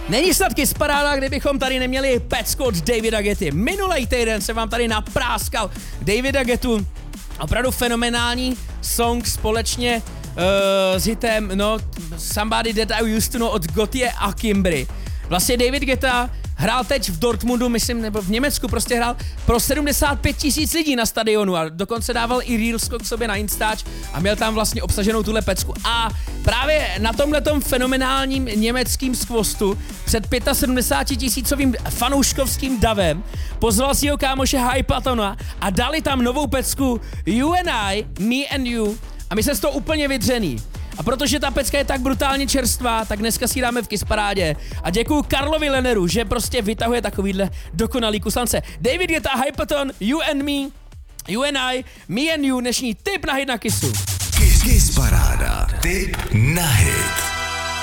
Není snad paráda, kdybychom tady neměli pecku od Davida Getty. Minulý týden se vám tady napráskal Davida Gettu. Opravdu fenomenální song společně s hitem Somebody That I Used To Know od Gotye a Kimbry. Vlastně David Guetta hrál teď v Dortmundu, myslím, nebo v Německu prostě hrál pro 75 000 lidí na stadionu a dokonce dával i reels k sobě na Instač a měl tam vlastně obsaženou tuhle pecku. A právě na tomhletom fenomenálním německým skvostu před 75 000 fanouškovským davem pozval svýho kámoše Hypatona a dali tam novou pecku You and I, Me and You a my jsme z toho úplně vydřený. A protože ta pecka je tak brutálně čerstvá, tak dneska si dáme v Kissparádě. A děkuju Karlovi Leneru, že prostě vytahuje takovýhle dokonalý kusance. David Guetta, Hypaton, You and Me, You and I, Me and You, dnešní tip na hit na Kissu. Kissparáda, tip na hit.